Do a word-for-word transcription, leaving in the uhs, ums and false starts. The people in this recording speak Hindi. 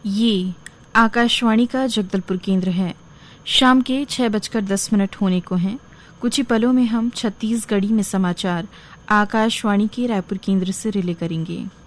ये आकाशवाणी का जगदलपुर केंद्र है। शाम के छह बजकर दस मिनट होने को हैं। कुछ ही पलों में हम छत्तीसगढ़ी में समाचार आकाशवाणी के रायपुर केंद्र से रिले करेंगे।